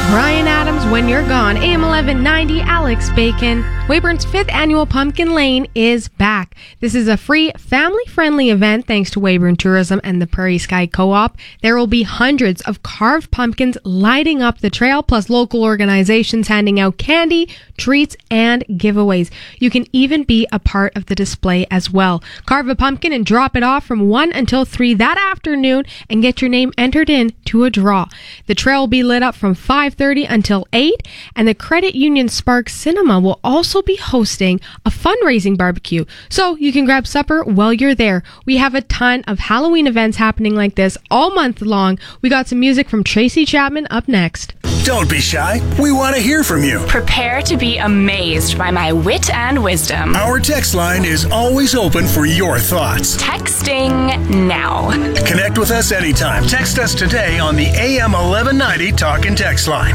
Ryan Adams, When You're Gone. AM 1190, Alex Bacon. Weyburn's 5th annual Pumpkin Lane is back. This is a free, family-friendly event thanks to Weyburn Tourism and the Prairie Sky Co-op. There will be hundreds of carved pumpkins lighting up the trail, plus local organizations handing out candy, treats, and giveaways. You can even be a part of the display as well. Carve a pumpkin and drop it off from 1 until 3 that afternoon and get your name entered in to a draw. The trail will be lit up from 5:30 until 8, and the Credit Union Spark Cinema will also be hosting a fundraising barbecue, so you can grab supper while you're there. We have a ton of Halloween events happening like this all month long. We got some music from Tracy Chapman up next. Don't be shy. We want to hear from you. Prepare to be amazed by my wit and wisdom. Our text line is always open for your thoughts. Texting now. Connect with us anytime. Text us today on the AM 1190 Talk and Text line.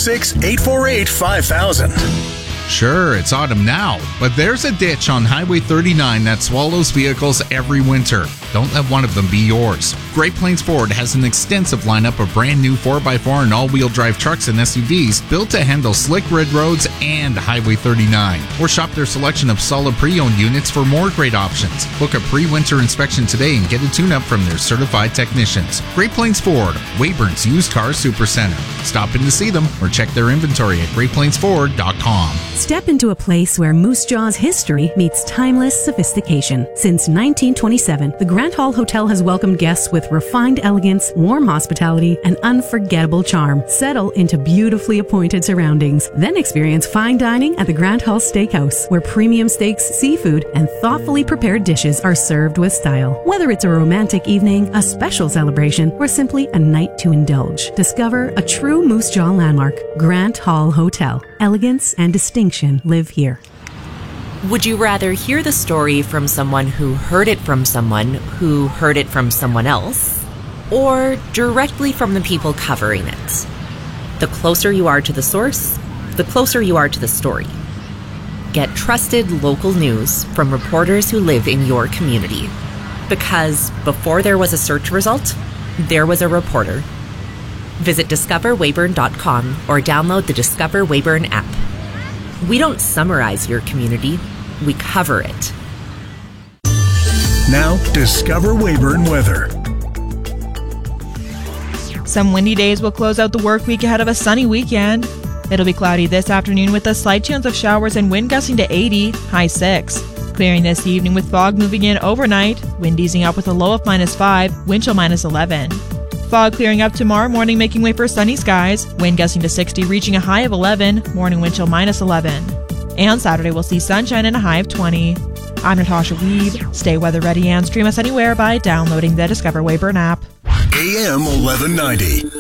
306-848-5000. Sure, it's autumn now, but there's a ditch on Highway 39 that swallows vehicles every winter. Don't let one of them be yours. Great Plains Ford has an extensive lineup of brand new 4x4 and all-wheel drive trucks and SUVs built to handle slick red roads and Highway 39. Or shop their selection of solid pre-owned units for more great options. Book a pre-winter inspection today and get a tune-up from their certified technicians. Great Plains Ford, Weyburn's used car supercenter. Stop in to see them or check their inventory at greatplainsford.com. Step into a place where Moose Jaw's history meets timeless sophistication. Since 1927, the Grant Hall Hotel has welcomed guests with refined elegance, warm hospitality, and unforgettable charm. Settle into beautifully appointed surroundings. Then experience fine dining at the Grant Hall Steakhouse, where premium steaks, seafood, and thoughtfully prepared dishes are served with style. Whether it's a romantic evening, a special celebration, or simply a night to indulge, discover a true Moose Jaw landmark. Grant Hall Hotel. Elegance and distinction live here. Would you rather hear the story from someone who heard it from someone who heard it from someone else, or directly from the people covering it? The closer you are to the source, the closer you are to the story. Get trusted local news from reporters who live in your community. Because before there was a search result, there was a reporter. Visit discoverweyburn.com or download the Discover Weyburn app. We don't summarize your community, we cover it. Now, Discover Weyburn weather. Some windy days will close out the work week ahead of a sunny weekend. It'll be cloudy this afternoon with a slight chance of showers and wind gusting to 80, high 6. Clearing this evening with fog moving in overnight, wind easing up with a low of -5, wind chill -11. Fog clearing up tomorrow morning, making way for sunny skies. Wind gusting to 60, reaching a high of 11. Morning wind chill -11. And Saturday we'll see sunshine and a high of 20. I'm Natasha Weed. Stay weather ready and stream us anywhere by downloading the Discover Weyburn app. AM 1190.